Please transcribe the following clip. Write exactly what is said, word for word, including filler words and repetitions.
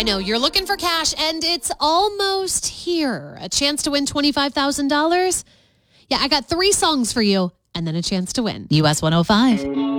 know you're looking for cash and it's almost here. A chance to win twenty-five thousand dollars. Yeah, I got three songs for you and then a chance to win. U S one oh five.